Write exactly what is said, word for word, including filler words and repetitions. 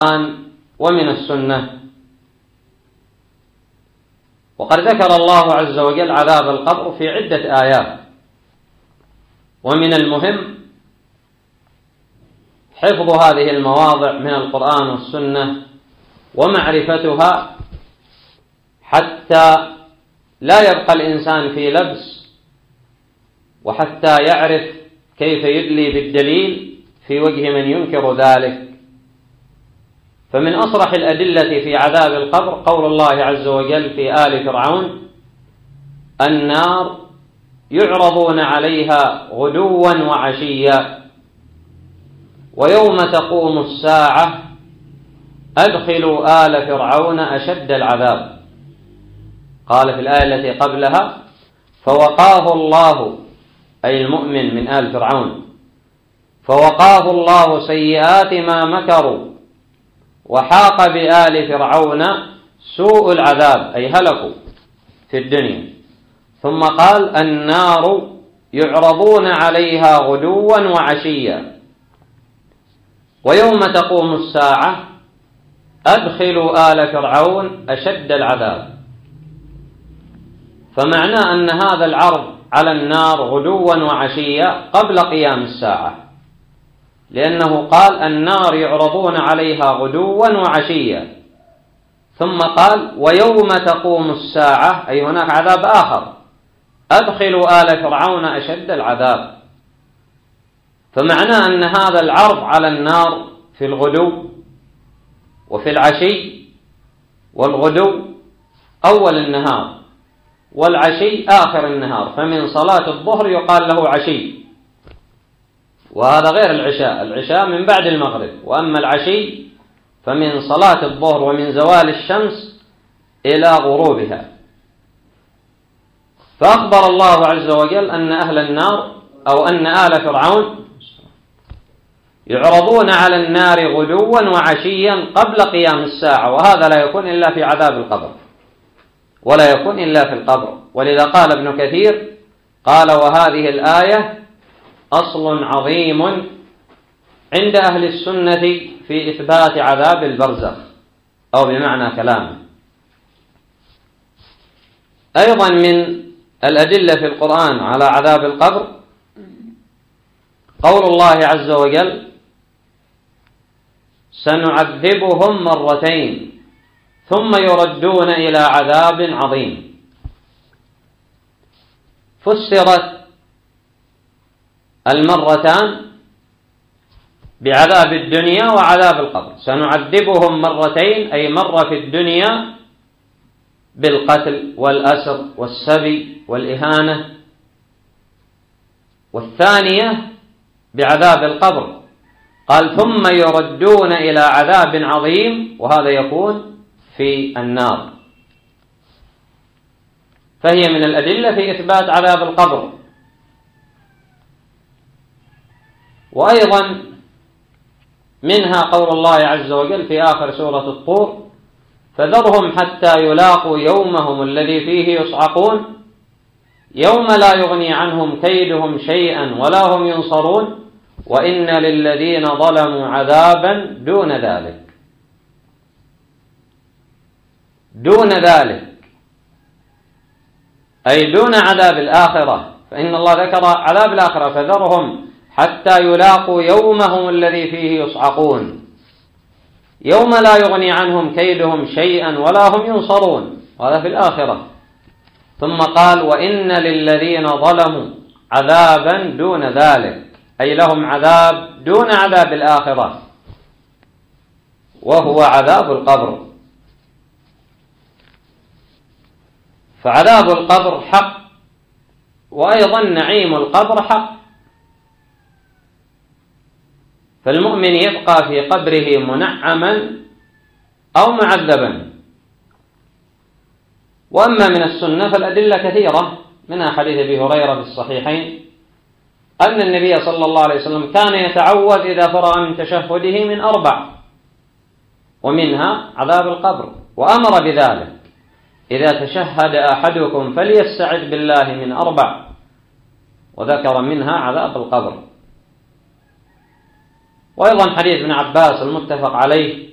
ومن السنة. وقد ذكر الله عز وجل عذاب القبر في عدة آيات، ومن المهم حفظ هذه المواضع من القرآن والسنة ومعرفتها حتى لا يبقى الإنسان في لبس، وحتى يعرف كيف يدلي بالدليل في وجه من ينكر ذلك. فمن أصرح الأدلة في عذاب القبر قول الله عز وجل في آل فرعون: النار يعرضون عليها غدوا وعشيا ويوم تقوم الساعة أدخلوا آل فرعون أشد العذاب. قال في الآية التي قبلها: فوقاه الله، أي المؤمن من آل فرعون، فوقاه الله سيئات ما مكروا وحاق بآل فرعون سوء العذاب، أي هلكوا في الدنيا. ثم قال: النار يعرضون عليها غدوا وعشيا ويوم تقوم الساعة أدخلوا آل فرعون أشد العذاب. فمعنى أن هذا العرض على النار غدوا وعشيا قبل قيام الساعة، لأنه قال: النار يعرضون عليها غدوا وعشيا، ثم قال: ويوم تقوم الساعة، أي هناك عذاب آخر، أدخلوا آل فرعون أشد العذاب. فمعنى أن هذا العرض على النار في الغدو وفي العشي، والغدو أول النهار والعشي آخر النهار، فمن صلاة الظهر يقال له عشي، وهذا غير العشاء، العشاء من بعد المغرب، وأما العشي فمن صلاة الظهر ومن زوال الشمس إلى غروبها. فأخبر الله عز وجل أن أهل النار أو أن آل فرعون يعرضون على النار غدوا وعشيا قبل قيام الساعة، وهذا لا يكون إلا في عذاب القبر، ولا يكون إلا في القبر. ولذا قال ابن كثير، قال: وهذه الآية أصل عظيم عند أهل السنة في إثبات عذاب البرزخ، أو بمعنى كلامه. أيضا من الأدلة في القرآن على عذاب القبر قول الله عز وجل: سنعذبهم مرتين ثم يردون إلى عذاب عظيم. فسرت المرتان بعذاب الدنيا وعذاب القبر. سنعذبهم مرتين، أي مرة في الدنيا بالقتل والأسر والسبي والإهانة، والثانية بعذاب القبر. قال: ثم يردون إلى عذاب عظيم، وهذا يكون في النار. فهي من الأدلة في إثبات عذاب القبر. وأيضا منها قول الله عز وجل في آخر سورة الطور: فذرهم حتى يلاقوا يومهم الذي فيه يصعقون يوم لا يغني عنهم كيدهم شيئا ولا هم ينصرون وإن للذين ظلموا عذابا دون ذلك. دون ذلك أي دون عذاب الآخرة، فإن الله ذكر عذاب الآخرة: فذرهم حتى يلاقوا يومهم الذي فيه يصعقون يوم لا يغني عنهم كيدهم شيئا ولا هم ينصرون، وهذا في الآخرة. ثم قال: وإن للذين ظلموا عذابا دون ذلك، أي لهم عذاب دون عذاب الآخرة، وهو عذاب القبر. فعذاب القبر حق، وأيضا نعيم القبر حق. فالمؤمن يبقى في قبره منعما أو معذبا. وأما من السنة فالأدلة كثيرة، منها حديث أبي هريرة في الصحيحين أن النبي صلى الله عليه وسلم كان يتعوذ إذا فرغ من تشهده من أربع، ومنها عذاب القبر، وأمر بذلك: إذا تشهد أحدكم فليستعذ بالله من أربع، وذكر منها عذاب القبر. وأيضا حديث ابن عباس المتفق عليه